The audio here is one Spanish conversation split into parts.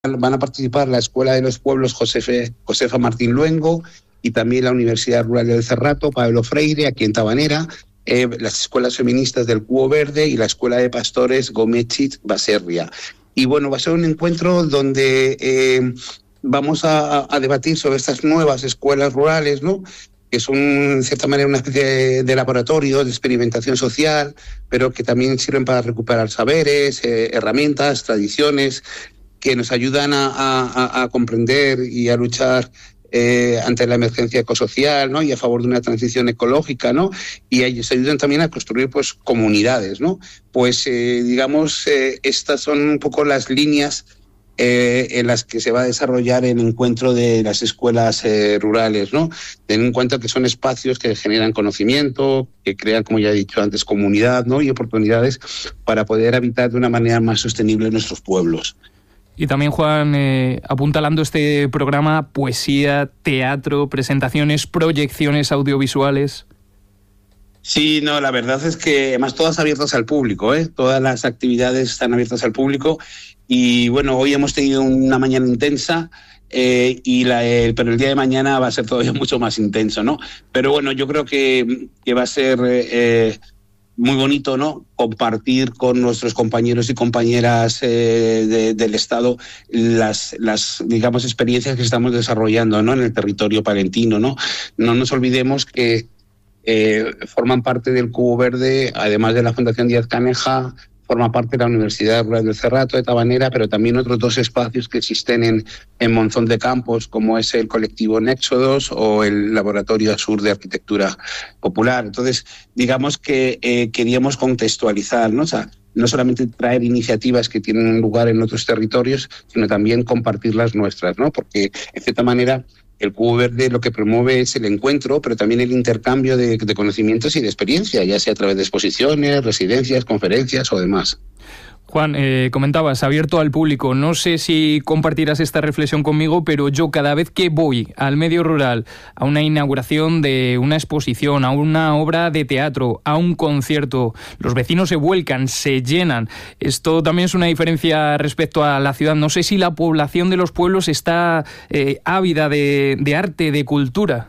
van a participar la Escuela de los Pueblos Josefa Martín Luengo y también la Universidad Rural del Cerrato, Pablo Freire, aquí en Tabanera, las escuelas feministas del Cubo Verde y la Escuela de Pastores Gomechit Baserria. Y bueno, va a ser un encuentro donde vamos a debatir sobre estas nuevas escuelas rurales, ¿no?, que son, en cierta manera, una especie de laboratorio de experimentación social, pero que también sirven para recuperar saberes, herramientas, tradiciones, que nos ayudan a comprender y a luchar ante la emergencia ecosocial, ¿no?, y a favor de una transición ecológica, ¿no?, y ellos ayudan también a construir, pues, comunidades, ¿no? Pues, digamos, estas son un poco las líneas en las que se va a desarrollar el encuentro de las escuelas rurales, ¿no? Ten en cuenta que son espacios que generan conocimiento, que crean, como ya he dicho antes, comunidad, ¿no?, y oportunidades para poder habitar de una manera más sostenible en nuestros pueblos. Y también, Juan, apuntalando este programa, poesía, teatro, presentaciones, proyecciones audiovisuales. Sí, no, la verdad es que además todas abiertas al público, todas las actividades están abiertas al público y bueno, hoy hemos tenido una mañana intensa, pero el día de mañana va a ser todavía mucho más intenso, ¿no? Pero bueno, yo creo que va a ser muy bonito, ¿no?, compartir con nuestros compañeros y compañeras del Estado las digamos, experiencias que estamos desarrollando, ¿no?, en el territorio palentino, ¿no? No nos olvidemos que forman parte del Cubo Verde, además de la Fundación Díaz Caneja, forma parte de la Universidad Rural del Cerrato de Tabanera, pero también otros dos espacios que existen en Monzón de Campos, como es el colectivo Néxodos o el Laboratorio Asur de Arquitectura Popular. Entonces, digamos que queríamos contextualizar, ¿no? O sea, no solamente traer iniciativas que tienen lugar en otros territorios, sino también compartir las nuestras, ¿no? Porque, en cierta manera, el Cubo Verde lo que promueve es el encuentro, pero también el intercambio de conocimientos y de experiencia, ya sea a través de exposiciones, residencias, conferencias o demás. Juan, comentabas, abierto al público. No sé si compartirás esta reflexión conmigo, pero yo cada vez que voy al medio rural, a una inauguración de una exposición, a una obra de teatro, a un concierto, los vecinos se vuelcan, se llenan. Esto también es una diferencia respecto a la ciudad. No sé si la población de los pueblos está ávida de arte, de cultura.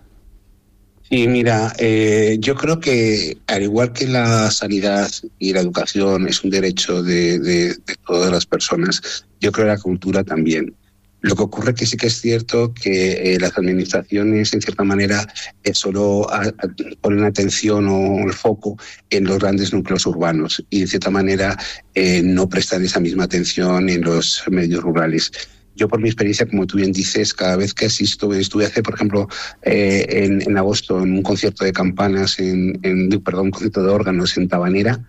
Sí, mira, yo creo que al igual que la sanidad y la educación es un derecho de todas las personas, yo creo que la cultura también. Lo que ocurre que sí que es cierto que las administraciones, en cierta manera, solo ponen atención o el foco en los grandes núcleos urbanos y, en cierta manera, no prestan esa misma atención en los medios rurales. Yo, por mi experiencia, como tú bien dices, cada vez que estuve hace, por ejemplo, en agosto en un concierto de campanas, un concierto de órganos en Tabanera,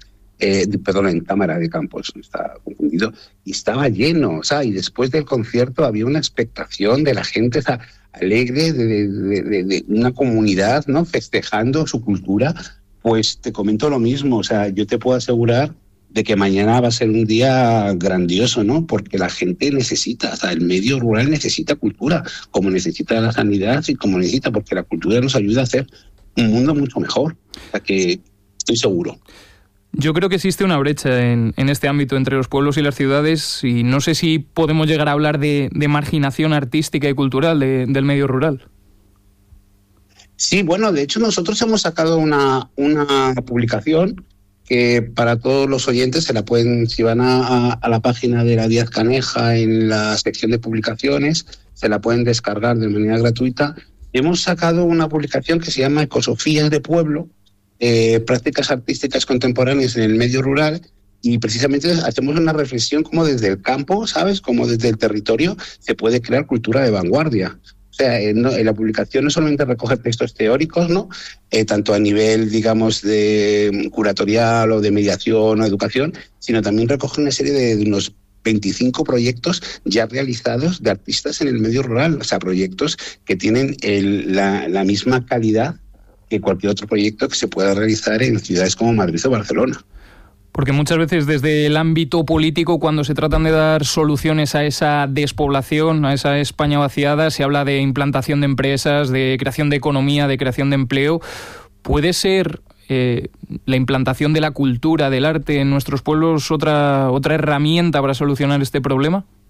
en Támara de Campos, estaba confundido, y estaba lleno, o sea, y después del concierto había una expectación de la gente, o sea, alegre, de una comunidad, ¿no?, festejando su cultura. Pues te comento lo mismo, o sea, yo te puedo asegurar de que mañana va a ser un día grandioso, ¿no? Porque la gente necesita, o sea, el medio rural necesita cultura, como necesita la sanidad y como necesita, porque la cultura nos ayuda a hacer un mundo mucho mejor. O sea, que estoy seguro. Yo creo que existe una brecha en este ámbito entre los pueblos y las ciudades y no sé si podemos llegar a hablar de marginación artística y cultural del medio rural. Sí, bueno, de hecho nosotros hemos sacado una publicación que para todos los oyentes se la pueden, si van a la página de la Díaz Caneja en la sección de publicaciones, se la pueden descargar de manera gratuita. Hemos sacado una publicación que se llama Ecosofías de Pueblo, prácticas artísticas contemporáneas en el medio rural, y precisamente hacemos una reflexión como desde el campo, ¿sabes? Como desde el territorio se puede crear cultura de vanguardia. O sea, en la publicación no solamente recoge textos teóricos, ¿no? Tanto a nivel, digamos, de curatorial o de mediación o educación, sino también recoge una serie de unos 25 proyectos ya realizados de artistas en el medio rural. O sea, proyectos que tienen la misma calidad que cualquier otro proyecto que se pueda realizar en ciudades como Madrid o Barcelona. Porque muchas veces desde el ámbito político, cuando se tratan de dar soluciones a esa despoblación, a esa España vaciada, se habla de implantación de empresas, de creación de economía, de creación de empleo. ¿Puede ser la implantación de la cultura, del arte en nuestros pueblos otra herramienta para solucionar este problema?